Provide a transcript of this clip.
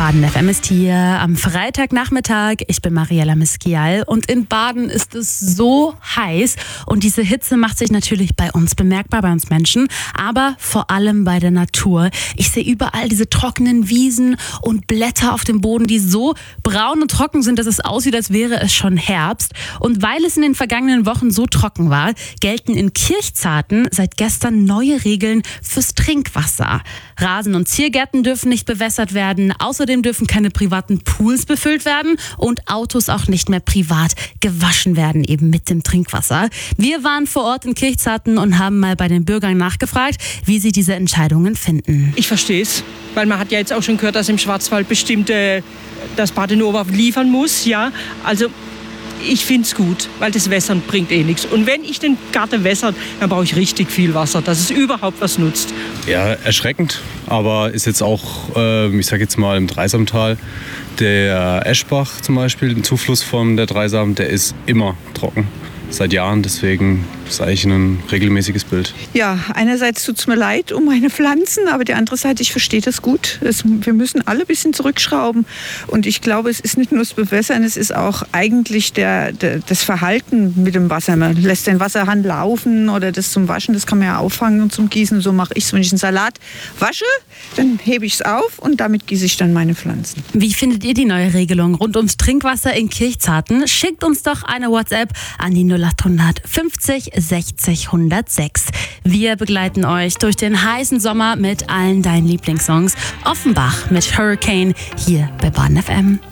Baden FM ist hier am Freitagnachmittag. Ich bin Mariella Miskial und in Baden ist es so heiß und diese Hitze macht sich natürlich bei uns bemerkbar, bei uns Menschen, aber vor allem bei der Natur. Ich sehe überall diese trockenen Wiesen und Blätter auf dem Boden, die so braun und trocken sind, dass es aussieht, als wäre es schon Herbst. Und weil es in den vergangenen Wochen so trocken war, gelten in Kirchzarten seit gestern neue Regeln fürs Trinkwasser. Rasen- und Ziergärten dürfen nicht bewässert werden. Außerdem dürfen keine privaten Pools befüllt werden und Autos auch nicht mehr privat gewaschen werden, eben mit dem Trinkwasser. Wir waren vor Ort in Kirchzarten und haben mal bei den Bürgern nachgefragt, wie sie diese Entscheidungen finden. Ich verstehe es, weil man hat ja jetzt auch schon gehört, dass im Schwarzwald bestimmte das Bad Donnauwörth liefern muss. Ja, also ich finde es gut, weil das Wässern bringt eh nichts. Und wenn ich den Garten wässere, dann brauche ich richtig viel Wasser, dass es überhaupt was nutzt. Ja, erschreckend, aber ist jetzt auch, ich sage jetzt mal im Dreisamtal, der Eschbach zum Beispiel, ein Zufluss von der Dreisam, der ist immer trocken. Seit Jahren, deswegen ist eigentlich ein regelmäßiges Bild. Ja, einerseits tut es mir leid um meine Pflanzen, aber die andere Seite, ich verstehe das gut. Wir müssen alle ein bisschen zurückschrauben. Und ich glaube, es ist nicht nur das Bewässern, es ist auch eigentlich das Verhalten mit dem Wasser. Man lässt den Wasserhahn laufen oder das zum Waschen, das kann man ja auffangen und zum Gießen. So mache ich es, wenn ich einen Salat wasche, dann hebe ich es auf und damit gieße ich dann meine Pflanzen. Wie findet ihr die neue Regelung rund ums Trinkwasser in Kirchzarten? Schickt uns doch eine WhatsApp an die 0800 50 60 106. Wir begleiten euch durch den heißen Sommer mit allen deinen Lieblingssongs. Offenbach mit Hurricane hier bei Baden FM.